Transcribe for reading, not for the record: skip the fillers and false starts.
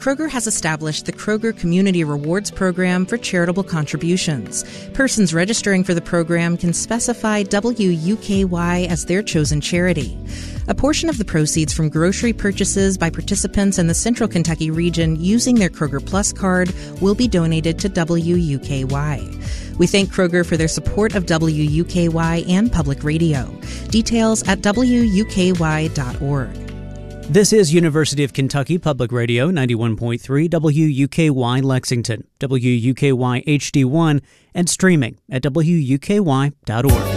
Kroger has established the Kroger Community Rewards Program for charitable contributions. Persons registering for the program can specify WUKY as their chosen charity. A portion of the proceeds from grocery purchases by participants in the Central Kentucky region using their Kroger Plus card will be donated to WUKY. We thank Kroger for their support of WUKY and public radio. Details at WUKY.org. This is University of Kentucky Public Radio, 91.3 WUKY Lexington, WUKY HD1, and streaming at WUKY.org.